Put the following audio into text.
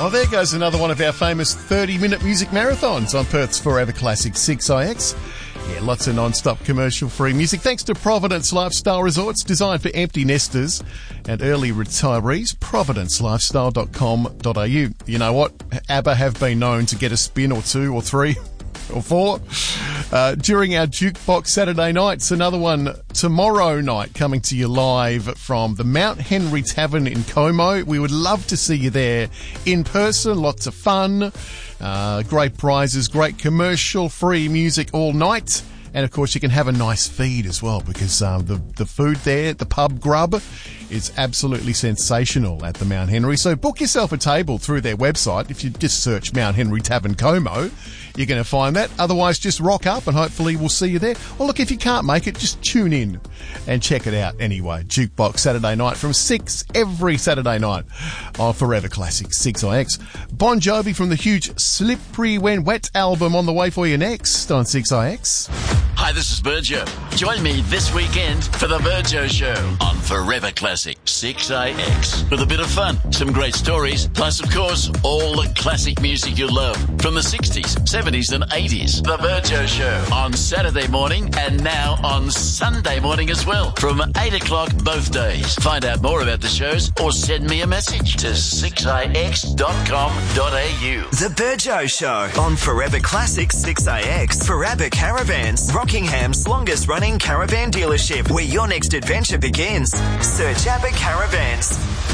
Oh, there goes another one of our famous 30-minute music marathons on Perth's Forever Classic 6IX. Yeah, lots of non-stop commercial-free music. Thanks to Providence Lifestyle Resorts, designed for empty nesters and early retirees. providencelifestyle.com.au. You know what? ABBA have been known to get a spin or two or three or four during our Jukebox Saturday nights. Another one tomorrow night coming to you live from the Mount Henry Tavern in Como. We would love to see you there in person. Lots of fun, great prizes, great commercial-free music all night. And, of course, you can have a nice feed as well because the food there, the pub grub, is absolutely sensational at the Mount Henry. So book yourself a table through their website. If you just search Mount Henry Tavern Como, you're going to find that. Otherwise, just rock up and hopefully we'll see you there. Or look, if you can't make it, just tune in and check it out anyway. Jukebox Saturday night from 6 every Saturday night on Forever Classic 6IX. Bon Jovi from the huge Slippery When Wet album on the way for you next on 6IX. Hi, this is Virgio. Join me this weekend for the Virgio Show on Forever Classic 6IX. With a bit of fun, some great stories, plus, of course, all the classic music you love from the 60s, 70s and 80s. The Virgio Show on Saturday morning and now on Sunday morning as well from 8 o'clock both days. Find out more about the shows or send me a message to 6ix.com.au. The Virgio Show on Forever Classic 6IX for ABBA Caravans, Rockingham's longest running caravan dealership, where your next adventure begins. Search ABBA Caravans.